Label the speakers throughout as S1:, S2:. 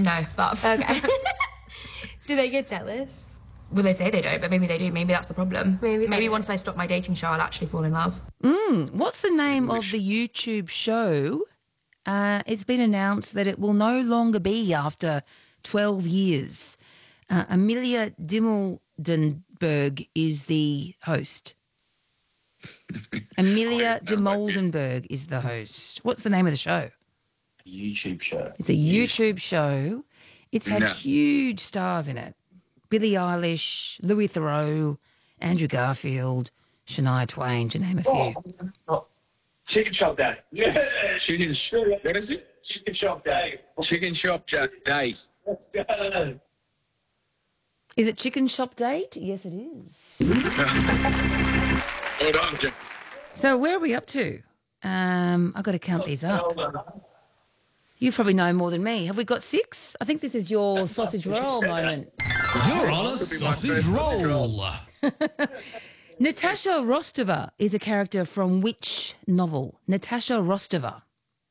S1: No, but...
S2: Okay. Do they get jealous?
S1: Well, they say they don't, but maybe they do. Maybe that's the problem. Maybe once I stop my dating show, I'll actually fall in love.
S3: What's the name of the YouTube show? It's been announced that it will no longer be after 12 years. Amelia Dimoldenberg is the host. Amelia Dimoldenberg is the host. What's the name of the show?
S4: YouTube show.
S3: It's a YouTube show. It's had huge stars in it. Billie Eilish, Louis Theroux, Andrew Garfield, Shania Twain, to name a few.
S4: Chicken Shop Day. Yeah. What is it? Chicken Shop Day. Chicken Shop Day. Let's go.
S3: Is it Chicken Shop Date? Yes, it is.
S4: Hold on, Jim.
S3: So where are we up to? I've got to count these up. You probably know more than me. Have we got 6? I think this is your sausage roll moment.
S5: You're on a sausage roll.
S3: Natasha Rostova is a character from which novel? Natasha Rostova.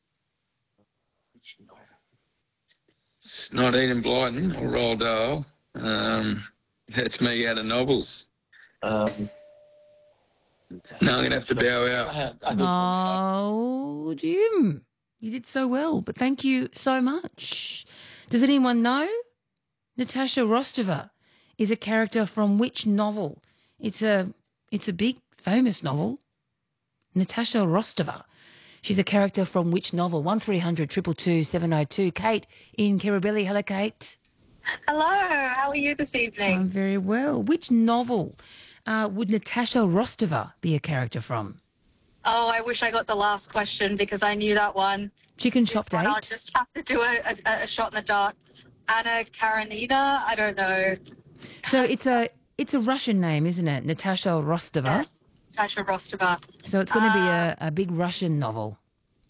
S4: It's not Eden Blyton or Roald Dahl. That's me out of novels. No, I'm going to have to bow out.
S3: Oh, Jim, you did so well, but thank you so much. Does anyone know? Natasha Rostova is a character from which novel? It's a big, famous novel. Natasha Rostova. She's a character from which novel? 1300 222 702. Kate in Kirribilli. Hello, Kate.
S6: Hello, how are you this evening?
S3: I'm very well. Which novel would Natasha Rostova be a character from?
S6: Oh, I wish I got the last question because I knew that one.
S3: Chicken Shop Date?
S6: I'll just have to do a shot in the dark. Anna Karenina? I don't know.
S3: So it's a Russian name, isn't it? Natasha Rostova?
S6: Yes, Natasha Rostova.
S3: So it's going to be a big Russian novel.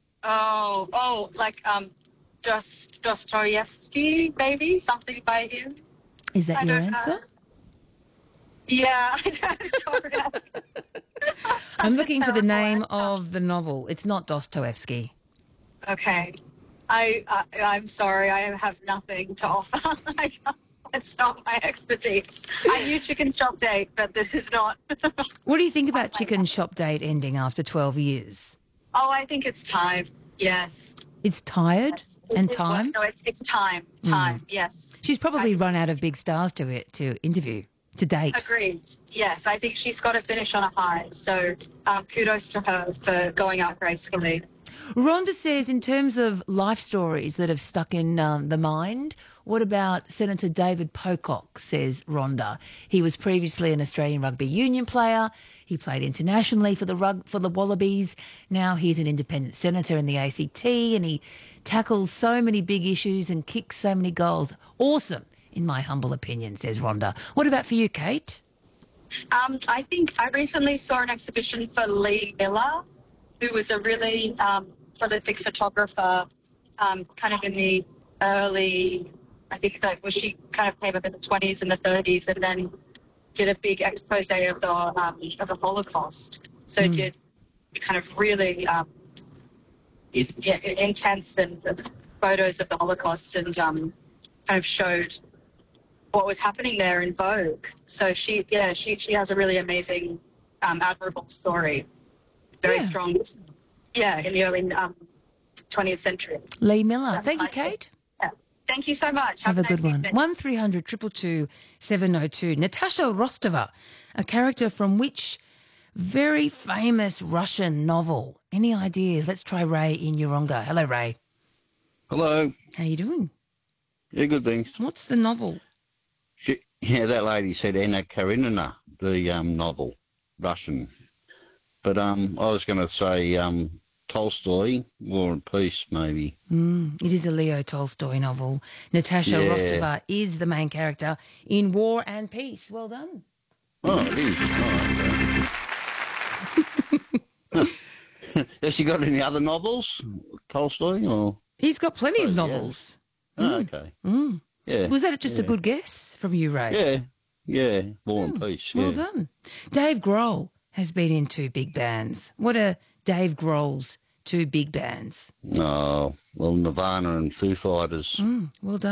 S6: Like Dostoevsky, maybe? Something by him?
S3: Is that your answer?
S6: Yeah, I don't know.
S3: I'm looking for the name of the novel. It's not Dostoevsky.
S6: Okay. I'm sorry, I have nothing to offer. It's not my expertise. I knew Chicken Shop Date, but this is not.
S3: What do you think about Chicken Shop Date ending after 12 years?
S6: Oh, I think it's time. Yes.
S3: It's tired and time?
S6: No, it's time. Time, yes.
S3: She's probably run out of big stars to interview, to date.
S6: Agreed. Yes, I think she's got to finish on a high. So kudos to her for going out gracefully.
S3: Rhonda says, in terms of life stories that have stuck in the mind, what about Senator David Pocock, says Rhonda. He was previously an Australian rugby union player. He played internationally for the Wallabies. Now he's an independent senator in the ACT, and he tackles so many big issues and kicks so many goals. Awesome, in my humble opinion, says Rhonda. What about for you, Kate?
S6: I think I recently saw an exhibition for Lee Miller, who was a really prolific photographer, kind of in the early, I think that was she kind of came up in the 20s and the 30s, and then did a big expose of the Holocaust. So did kind of really intense and photos of the Holocaust, and kind of showed what was happening there in Vogue. So she has a really amazing, admirable story. Very strong, in the early 20th century.
S3: Lee Miller. Thank you, Kate.
S6: Yeah. Thank you so much.
S3: Have a good one.
S6: Evening.
S3: 1300 222 702. Natasha Rostova, a character from which very famous Russian novel? Any ideas? Let's try Ray in Yeronga. Hello, Ray.
S7: Hello.
S3: How you doing?
S7: Yeah, good, thanks.
S3: What's the novel?
S7: That lady said Anna Karenina, the novel, Russian. But I was going to say Tolstoy, War and Peace, maybe.
S3: It is a Leo Tolstoy novel. Natasha Rostova is the main character in War and Peace. Well done.
S7: Oh, it is. Oh, okay. Has she got any other novels, Tolstoy? Or?
S3: He's got plenty of novels.
S7: Yeah. Oh, okay. Yeah.
S3: Was that just a good guess from you, Ray?
S7: Yeah. War and Peace.
S3: Well done. Dave Grohl has been in 2 big bands. What are Dave Grohl's 2 big bands?
S7: Oh, well, Nirvana and Foo Fighters.
S3: Well done.